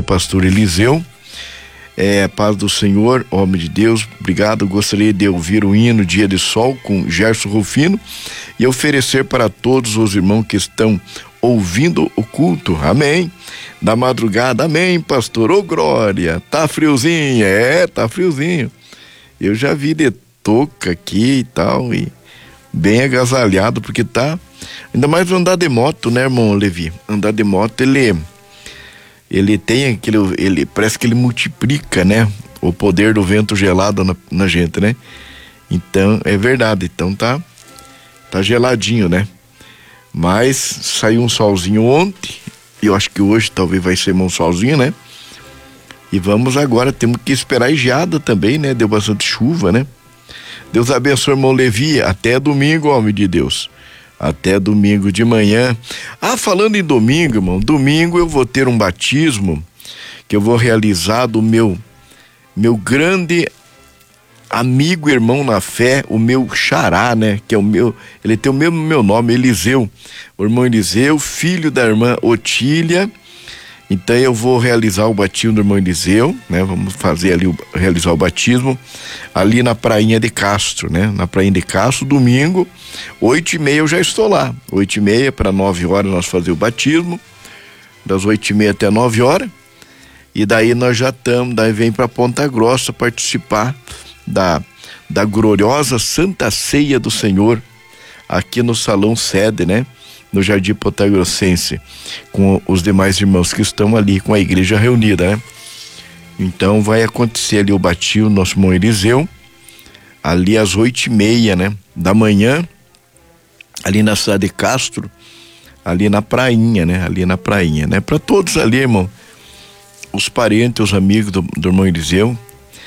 pastor Eliseu. Paz do Senhor, homem de Deus, obrigado. Gostaria de ouvir o hino Dia de Sol com Gerson Rufino e oferecer para todos os irmãos que estão ouvindo o culto, amém, da madrugada, amém, pastor. Ô glória, tá friozinho, tá friozinho, eu já vi de touca aqui e tal, e bem agasalhado, porque tá, ainda mais andar de moto, né, irmão Levi? Andar de moto, ele tem aquele, parece que ele multiplica, né, o poder do vento gelado na gente, né? Então, é verdade, então tá geladinho, né? Mas saiu um solzinho ontem, e eu acho que hoje talvez vai ser um solzinho, né? E vamos agora, temos que esperar a geada também, né? Deu bastante chuva, né? Deus abençoe, irmão Levi, até domingo, homem de Deus. Até domingo de manhã. Falando em domingo, irmão, domingo eu vou ter um batismo que eu vou realizar do meu grande amigo, irmão na fé, o meu xará, né? Que é ele tem o mesmo meu nome, Eliseu. O irmão Eliseu, filho da irmã Otília. Então eu vou realizar o batismo do irmão Eliseu, né? Vamos fazer ali, realizar o batismo ali na Prainha de Castro, né? Na Prainha de Castro, domingo, 8h30 eu já estou lá. 8h30 para 9h nós fazer o batismo, das 8h30 até 9h. E daí nós já estamos, daí vem para Ponta Grossa participar da gloriosa Santa Ceia do Senhor, aqui no Salão Sede, né? No Jardim Pontagrossense, com os demais irmãos que estão ali, com a igreja reunida, né? Então vai acontecer ali o batismo do nosso irmão Eliseu, ali às 8h30, né? Da manhã, ali na cidade de Castro, ali na prainha, né? Ali na prainha, né? Para todos ali, irmão, os parentes, os amigos do irmão Eliseu,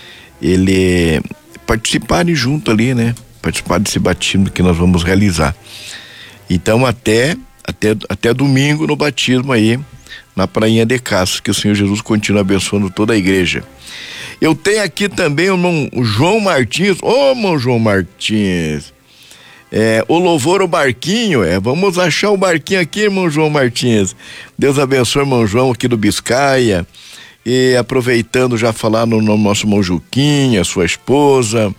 ele participarem junto ali, né? Participar desse batismo que nós vamos realizar. Então até domingo no batismo aí na Prainha de Castro, que o Senhor Jesus continue abençoando toda a igreja. Eu tenho aqui também o irmão João Martins. Irmão João Martins, o louvor, o barquinho, vamos achar o barquinho aqui, irmão João Martins. Deus abençoe, irmão João aqui do Biscaia. E aproveitando já falar no nosso irmão Juquinha, sua esposa,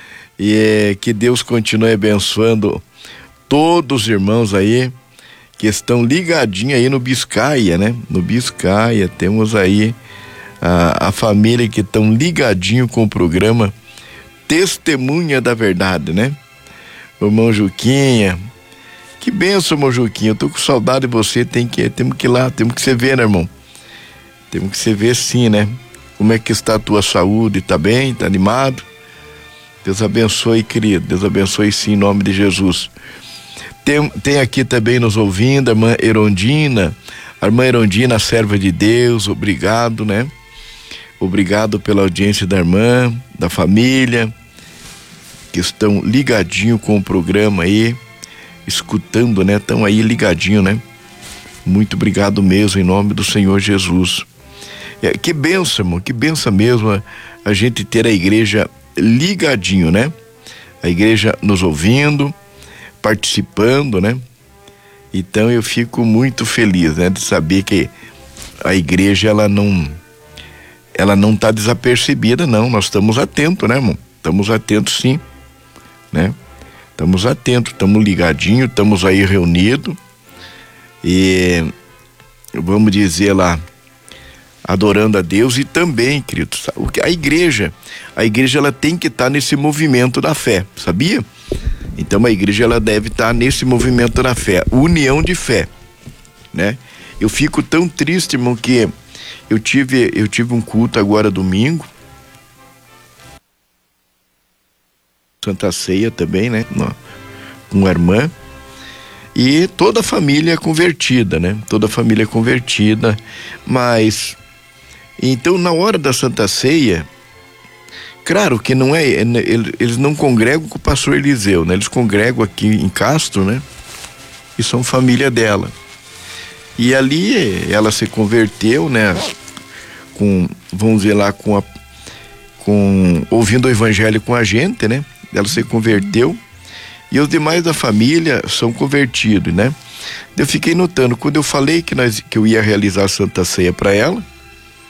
e que Deus continue abençoando todos os irmãos aí que estão ligadinhos aí no Biscaia, né? No Biscaia temos aí a família que estão ligadinho com o programa Testemunha da Verdade, né? O irmão Juquinha, que benção, irmão Juquinha, eu tô com saudade de você, temos que ir lá, temos que se ver, né, irmão? Temos que se ver sim, né? Como é que está a tua saúde? Tá bem? Tá animado? Deus abençoe, querido, Deus abençoe sim, em nome de Jesus. Tem aqui também nos ouvindo a irmã Erondina, a serva de Deus, obrigado, né? Obrigado pela audiência da irmã, da família, que estão ligadinho com o programa aí, escutando, né? Estão aí ligadinho, né? Muito obrigado mesmo, em nome do Senhor Jesus. Que bênção, irmão, que bênção mesmo a gente ter a igreja ligadinho, né? A igreja nos ouvindo, participando, né? Então eu fico muito feliz, né? De saber que a igreja ela não tá desapercebida, não. Nós estamos atentos, né, irmão? Estamos atentos sim, né? Estamos atentos, estamos ligadinhos, estamos aí reunidos e vamos dizer lá, adorando a Deus. E também, queridos, a igreja ela tem que estar nesse movimento da fé, sabia? Então a igreja ela deve estar nesse movimento da fé, união de fé, né? Eu fico tão triste, irmão, que eu tive um culto agora domingo, Santa Ceia também, né? Com a irmã, e toda a família convertida, né? Toda a família convertida, mas então na hora da Santa Ceia, claro que não é, eles não congregam com o pastor Eliseu, né? Eles congregam aqui em Castro, né? E são família dela. E ali ela se converteu, né? Vamos dizer lá, ouvindo o evangelho com a gente, né? Ela se converteu e os demais da família são convertidos, né? Eu fiquei notando, quando eu falei que eu ia realizar a Santa Ceia para ela,